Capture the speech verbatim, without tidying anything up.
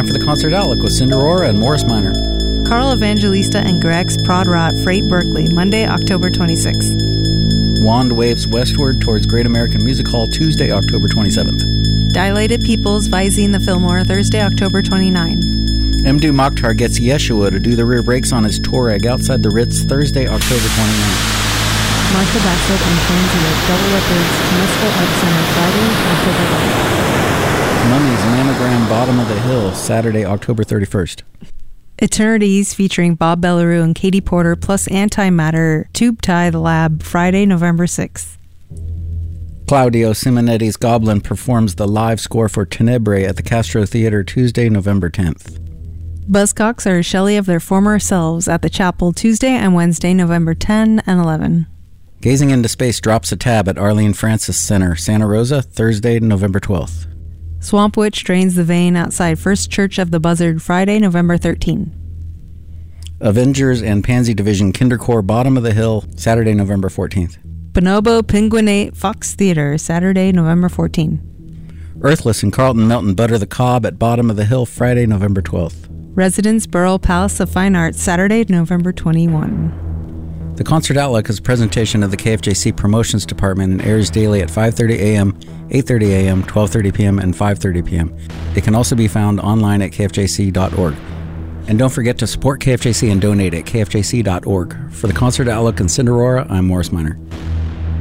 time for the Concert Outlook with Cindy Aurora and Morris Minor. Carl Evangelista and Greg's Prod Rot Freight Berkeley, Monday, October twenty-sixth. Wand waves westward towards Great American Music Hall, Tuesday, October twenty-seventh. Dilated Peoples Visine the Fillmore, Thursday, October twenty-ninth. Mdu Mokhtar gets Yeshua to do the rear brakes on his Touareg outside the Ritz, Thursday, October twenty-ninth. Martha Bassett and Pansy at Double Leopards Temescal Art Center, Friday, October eleventh. Mummy's Mammogram Bottom of the Hill, Saturday, October thirty-first. Eternities featuring Bob Bellarou and Katie Porter plus Antimatter Tube Tie the Lab, Friday, November sixth. Claudio Simonetti's Goblin performs the live score for Tenebrae at the Castro Theater, Tuesday, November tenth. Buzzcocks are a Shelley of their former selves at the Chapel, Tuesday and Wednesday, November tenth and eleventh. Gazing into Space drops a tab at Arlene Francis Center, Santa Rosa, Thursday, November twelfth. Swamp Witch drains the vein outside First Church of the Buzzard, Friday, November thirteenth. Avengers and Pansy Division Kindercore Bottom of the Hill, Saturday, November fourteenth. Bonobo Penguinate Fox Theater, Saturday, November fourteenth. Earthless and Carlton Melton Butter the Cobb at Bottom of the Hill, Friday, November twelfth. Residence Burrell Palace of Fine Arts, Saturday, November twenty-first. The Concert Outlook is a presentation of the K F J C Promotions Department and airs daily at five thirty a.m., eight thirty a.m., twelve thirty p.m., and five thirty p.m. It can also be found online at k f j c dot org. And don't forget to support K F J C and donate at k f j c dot org. For the Concert Outlook and Cindy Aurora, I'm Morris Minor.